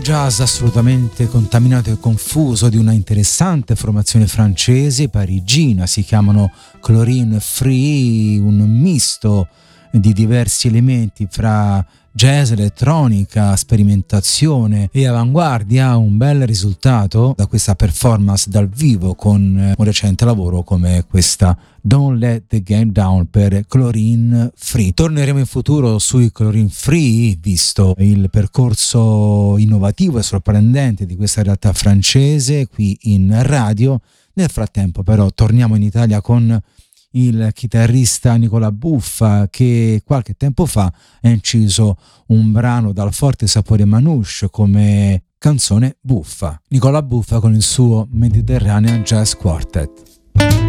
jazz assolutamente contaminato e confuso di una interessante formazione francese parigina, si chiamano Chlorine Free, un misto di diversi elementi fra jazz, elettronica, sperimentazione e avanguardia. Un bel risultato da questa performance dal vivo con un recente lavoro come questa Don't Let the Game Down per Chlorine Free. Torneremo in futuro sui Chlorine Free, visto il percorso innovativo e sorprendente di questa realtà francese qui in radio. Nel frattempo però torniamo in Italia con il chitarrista Nicola Buffa, che qualche tempo fa ha inciso un brano dal forte sapore manouche come canzone buffa. Nicola Buffa con il suo Mediterranean Jazz Quartet.